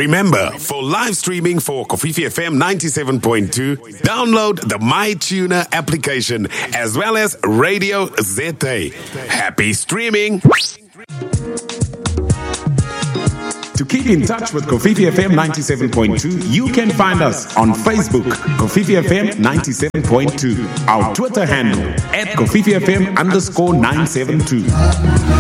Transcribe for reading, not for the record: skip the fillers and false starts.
Remember, for live streaming for Kofifi FM 97.2, download the MyTuner application as well as Radio ZA. Happy streaming! To keep in touch with Kofifi FM 97.2, you can find us on Facebook, Kofifi FM 97.2. Our Twitter handle, @KofifiFM_972.